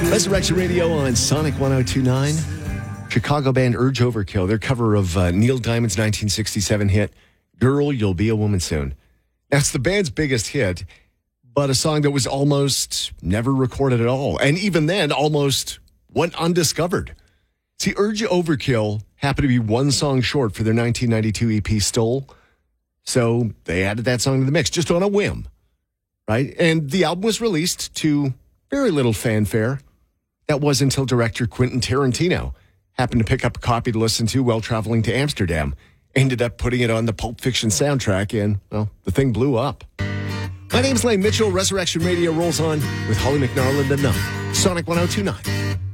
Resurrection Radio on Sonic 1029. Chicago band Urge Overkill, their cover of Neil Diamond's 1967 hit, Girl, You'll Be a Woman Soon. That's the band's biggest hit, but a song that was almost never recorded at all. And even then, almost went undiscovered. See, Urge Overkill happened to be one song short for their 1992 EP, Stole. So they added that song to the mix, just on a whim, right? And the album was released to very little fanfare. That was until director Quentin Tarantino happened to pick up a copy to listen to while traveling to Amsterdam. Ended up putting it on the Pulp Fiction soundtrack, and, well, the thing blew up. My name's Lane Mitchell. Resurrection Radio rolls on with Holly McNarland and Sonic 1029.